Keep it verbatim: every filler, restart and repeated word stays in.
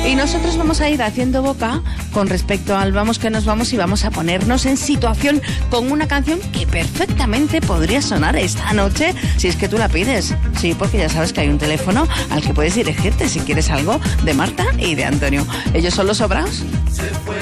Y nosotros vamos a ir haciendo boca con respecto al vamos que nos vamos y vamos a ponernos en situación con una canción que perfectamente podría sonar esta noche si es que tú la pides. Sí, porque ya sabes que hay un teléfono al que puedes dirigirte si quieres algo de Marta y de Antonio. ¿Ellos son los sobraos?